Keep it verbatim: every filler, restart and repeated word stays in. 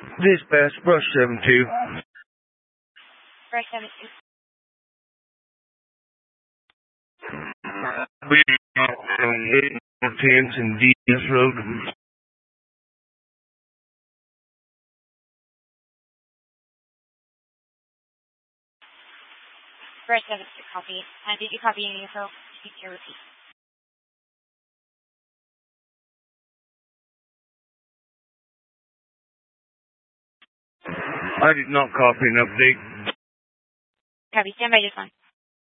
Dispatch, brush seven two. Brush seven two. We on eight tens and D S Road. Brush seven two, copy. And did you copy any info? Speak to your repeat. I did not copy an update. Copy, stand by just one.